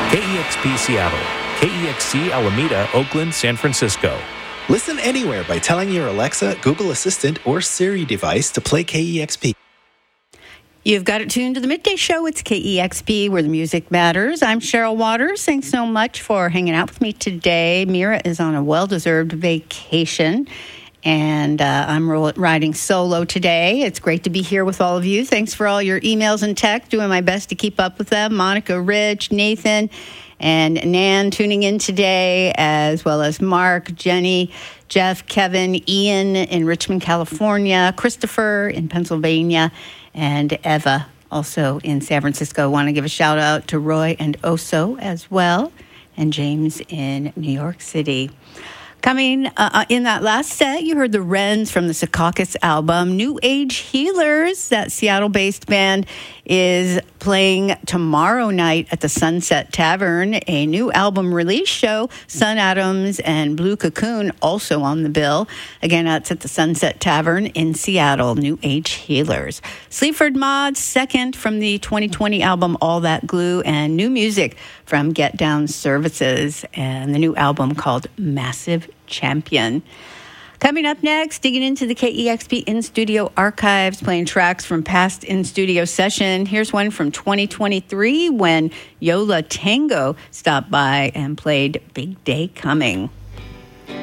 KEXP Seattle, KEXC Alameda, Oakland, San Francisco. Listen anywhere by telling your Alexa, Google Assistant, or Siri device to play KEXP. You've got it tuned to the Midday Show. It's KEXP, where the music matters. I'm Cheryl Waters. Thanks so much for hanging out with me today. Mira is on a well-deserved vacation, and I'm riding solo today. It's great to be here with all of you. Thanks for all your emails and texts. Doing my best to keep up with them. Monica, Rich, Nathan, and Nan tuning in today, as well as Mark, Jenny, Jeff, Kevin, Ian in Richmond, California, Christopher in Pennsylvania, and Eva also in San Francisco. I want to give a shout out to Roy and Oso as well, and James in New York City. Coming in that last set, you heard the Wrens from the Secaucus album. New Age Healers, that Seattle-based band, is playing tomorrow night at the Sunset Tavern, a new album release show. Sun Adams and Blue Cocoon also on the bill. Again, that's at the Sunset Tavern in Seattle, New Age Healers. Sleaford Mods, second from the 2020 album All That Glue, and new music from Get Down Services and the new album called Massive Champion. Coming up next, digging into the KEXP in-studio archives, playing tracks from past in-studio session. Here's one from 2023 when Yola Tango stopped by and played Big Day Coming.